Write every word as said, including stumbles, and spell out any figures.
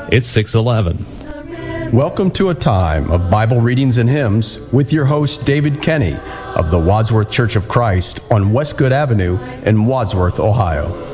It's six eleven. Welcome to a time of Bible readings and hymns with your host, David Kenny of the Wadsworth Church of Christ on Westgood Avenue in Wadsworth, Ohio.